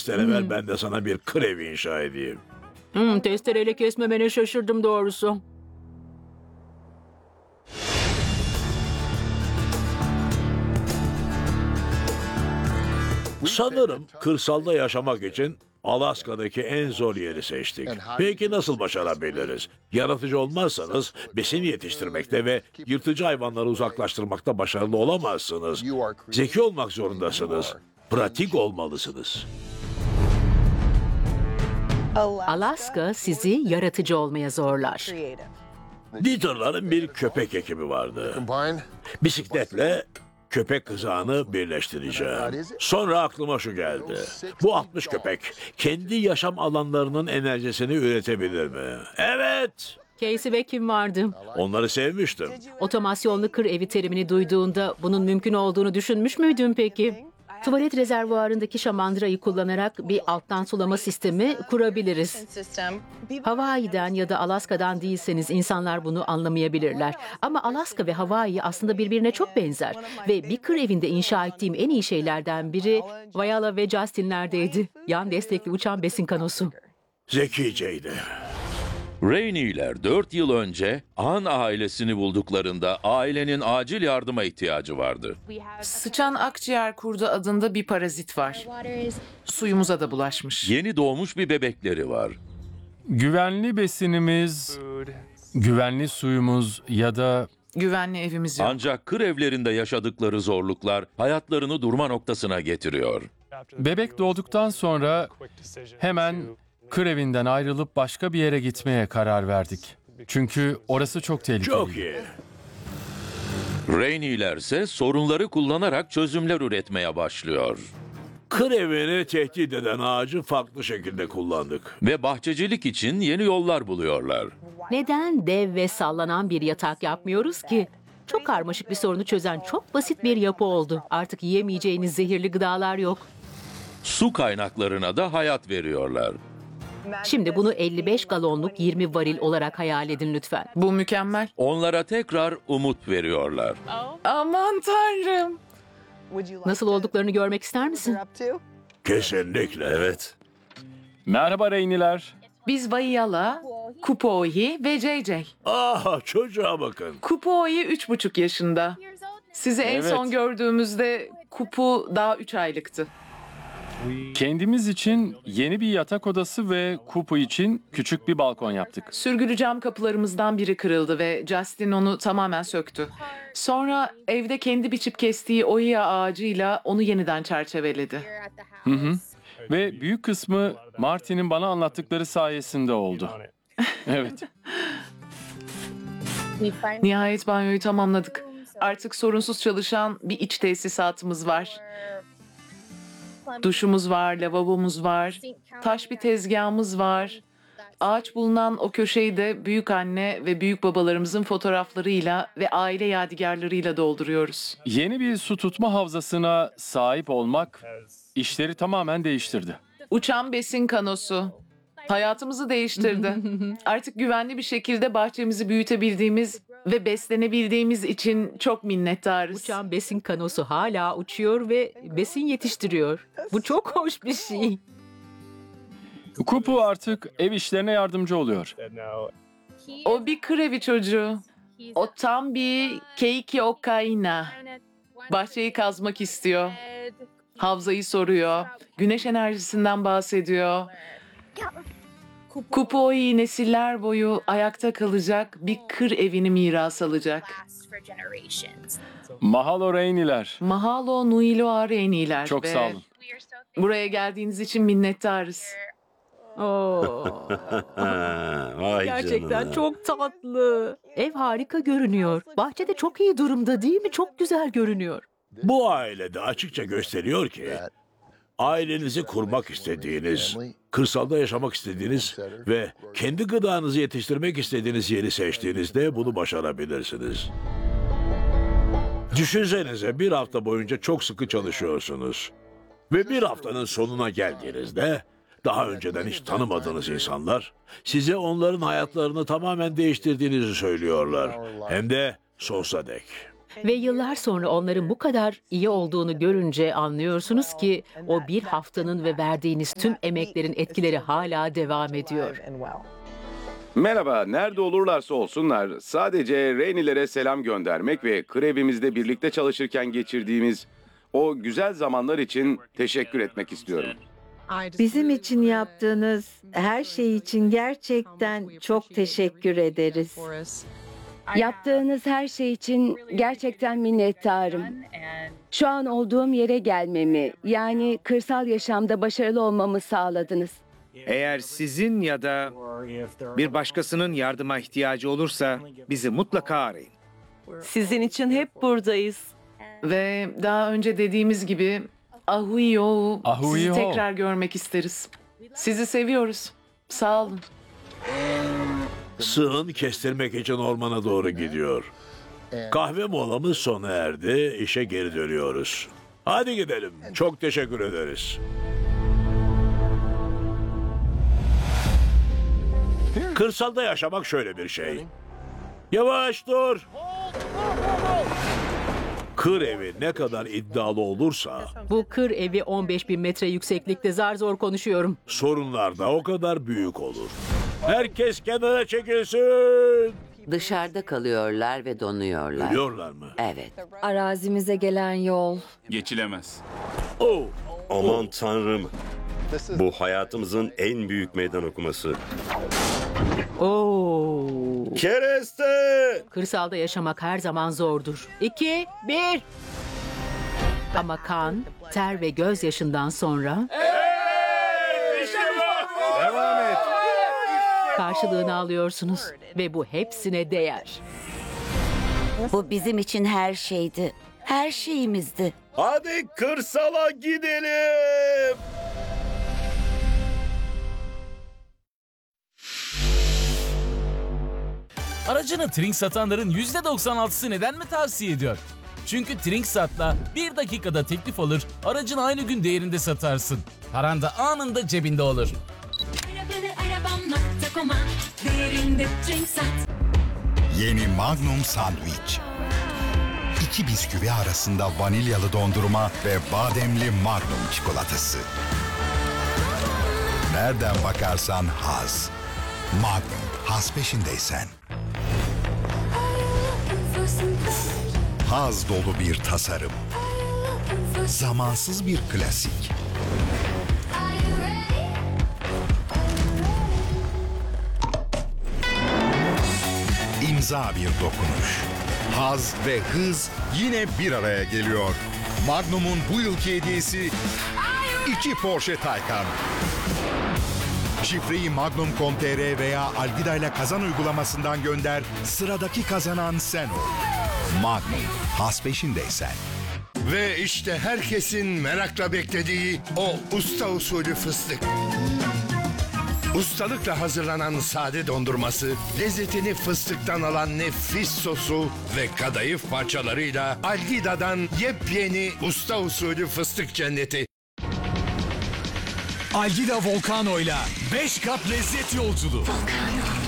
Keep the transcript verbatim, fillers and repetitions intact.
testere ver, ben de sana bir kır evi inşa edeyim. Hmm, testereyle kesmemene şaşırdım doğrusu. Sanırım kırsalda yaşamak için Alaska'daki en zor yeri seçtik. Peki nasıl başarabiliriz? Yaratıcı olmazsanız besin yetiştirmekte ve yırtıcı hayvanları uzaklaştırmakta başarılı olamazsınız. Zeki olmak zorundasınız. Pratik olmalısınız. Alaska sizi yaratıcı olmaya zorlar. Dieter'ların bir köpek ekibi vardı. Bisikletle köpek kızağını birleştireceğim. Sonra aklıma şu geldi. Bu altmış köpek kendi yaşam alanlarının enerjisini üretebilir mi? Evet! Casey ve kim vardı? Onları sevmiştim. Otomasyonlu kır evi terimini duyduğunda bunun mümkün olduğunu düşünmüş müydün peki? Tuvalet rezervuarındaki şamandırayı kullanarak bir alttan sulama sistemi kurabiliriz. Hawaii'den ya da Alaska'dan değilseniz insanlar bunu anlamayabilirler. Ama Alaska ve Hawaii aslında birbirine çok benzer. Ve bir kır evinde inşa ettiğim en iyi şeylerden biri Viola ve Justin'lerdeydi. Yan destekli uçan besin kanosu. Zekiceydi. Rainey'ler dört yıl önce Han ailesini bulduklarında ailenin acil yardıma ihtiyacı vardı. Sıçan akciğer kurdu adında bir parazit var. Suyumuza da bulaşmış. Yeni doğmuş bir bebekleri var. Güvenli besinimiz, güvenli suyumuz ya da Güvenli evimiz yok. Ancak kır evlerinde yaşadıkları zorluklar hayatlarını durma noktasına getiriyor. bebek doğduktan sonra hemen kır evinden ayrılıp başka bir yere gitmeye karar verdik. Çünkü orası çok tehlikeli. Çok iyi. Rainey'ler ise sorunları kullanarak çözümler üretmeye başlıyor. Kır evini tehdit eden ağacı farklı şekilde kullandık. Ve bahçecilik için yeni yollar buluyorlar. Neden dev ve sallanan bir yatak yapmıyoruz ki? Çok karmaşık bir sorunu çözen çok basit bir yapı oldu. Artık yiyemeyeceğiniz zehirli gıdalar yok. Su kaynaklarına da hayat veriyorlar. Şimdi bunu elli beş galonluk yirmi varil olarak hayal edin lütfen. Bu mükemmel. Onlara tekrar umut veriyorlar. Aman tanrım. Nasıl olduklarını görmek ister misin? Kesinlikle. Evet. Merhaba Reyniler. Biz Vaiala, Kupohi ve J J. Ah, çocuğa bakın. Kupohi üç buçuk yaşında. Sizi en Evet. son gördüğümüzde Kupu daha üç aylıktı. Kendimiz için yeni bir yatak odası ve Kupu için küçük bir balkon yaptık. Sürgülü cam kapılarımızdan biri kırıldı ve Justin onu tamamen söktü. Sonra evde kendi biçip kestiği oya ağacıyla onu yeniden çerçeveledi. Hı hı. Ve büyük kısmı Martin'in bana anlattıkları sayesinde oldu. Evet. Nihayet banyoyu tamamladık. Artık sorunsuz çalışan bir iç tesisatımız var. Duşumuz var, lavabomuz var, taş bir tezgahımız var. Ağaç bulunan o köşeyi de büyük anne ve büyük babalarımızın fotoğraflarıyla ve aile yadigarlarıyla dolduruyoruz. Yeni bir su tutma havzasına sahip olmak işleri tamamen değiştirdi. Uçan besin kanosu. Hayatımızı değiştirdi. Artık güvenli bir şekilde bahçemizi büyütebildiğimiz ve beslenebildiğimiz için çok minnettarız. Uçan besin kanosu hala uçuyor ve besin yetiştiriyor. Bu çok hoş bir şey. Kupu artık ev işlerine yardımcı oluyor. O bir krevi çocuğu. O tam bir keiki okaina. Bahçeyi kazmak istiyor. Havzayı soruyor. Güneş enerjisinden bahsediyor. Kupoi nesiller boyu ayakta kalacak bir kır evini miras alacak. Mahalo Reyniler. Mahalo nui loa reyniler. Çok ve sağ olun. Buraya geldiğiniz için minnettarız. Oo, Ha, vay gerçekten canına. çok tatlı. Ev harika görünüyor. Bahçede çok iyi durumda değil mi? Çok güzel görünüyor. Bu ailede açıkça gösteriyor ki ailenizi kurmak istediğiniz, kırsalda yaşamak istediğiniz ve kendi gıdanızı yetiştirmek istediğiniz yeri seçtiğinizde bunu başarabilirsiniz. Düşünsenize bir hafta boyunca çok sıkı çalışıyorsunuz ve bir haftanın sonuna geldiğinizde daha önceden hiç tanımadığınız insanlar size onların hayatlarını tamamen değiştirdiğinizi söylüyorlar. Hem de sonsuza dek. Ve yıllar sonra onların bu kadar iyi olduğunu görünce anlıyorsunuz ki o bir haftanın ve verdiğiniz tüm emeklerin etkileri hala devam ediyor. Merhaba, nerede olurlarsa olsunlar sadece Rainey'lere selam göndermek ve krevimizde birlikte çalışırken geçirdiğimiz o güzel zamanlar için teşekkür etmek istiyorum. Bizim için yaptığınız her şey için gerçekten çok teşekkür ederiz. Yaptığınız her şey için gerçekten minnettarım. Şu an olduğum yere gelmemi, yani kırsal yaşamda başarılı olmamı sağladınız. Eğer sizin ya da bir başkasının yardıma ihtiyacı olursa bizi mutlaka arayın. Sizin için hep buradayız. Ve daha önce dediğimiz gibi Ahuiyo, Ahuiyo. sizi tekrar görmek isteriz. Sizi seviyoruz. Sağ olun. Sığın kestirmek için ormana doğru gidiyor. Kahve molamız sona erdi. İşe geri dönüyoruz. Hadi gidelim. Çok teşekkür ederiz. Kırsalda yaşamak şöyle bir şey. Yavaş dur. Kır evi ne kadar iddialı olursa Bu kır evi on beş bin metre yükseklikte, zar zor konuşuyorum. sorunlar da o kadar büyük olur. Herkes kenara çekilsin. Dışarıda kalıyorlar ve donuyorlar. Biliyorlar mı? Evet. Arazimize gelen yol. Geçilemez. Oh. Aman tanrım. Bu hayatımızın en büyük meydan okuması. Oo. Kereste! Kırsalda yaşamak her zaman zordur. İki, bir. Ama kan, ter ve gözyaşından sonra Devam et. karşılığını alıyorsunuz. Ve bu hepsine değer. Bu bizim için her şeydi. Her şeyimizdi. Hadi kırsala gidelim. Aracını Trink satanların yüzde doksan altısı neden mi tavsiye ediyor? Çünkü Trinksat'la bir dakikada teklif alır, aracını aynı gün değerinde satarsın. Paran da anında cebinde olur. Yeni Magnum Sandwich. İki bisküvi arasında vanilyalı dondurma ve bademli Magnum çikolatası. Nereden bakarsan haz. Magnum, haz peşindeysen. Haz dolu bir tasarım. Zamansız bir klasik. İmza bir dokunuş. Haz ve hız yine bir araya geliyor. Magnum'un bu yılki hediyesi iki Porsche Taycan. Şifreyi magnum nokta com nokta tr veya Algida ile kazan uygulamasından gönder. Sıradaki kazanan sen ol. Magnum, haz peşindeysen. Ve işte herkesin merakla beklediği o usta usulü fıstık. Ustalıkla hazırlanan sade dondurması, lezzetini fıstıktan alan nefis sosu ve kadayıf parçalarıyla Algida'dan yepyeni usta usulü fıstık cenneti. Algida Volcano'yla beş kat lezzet yolculuğu.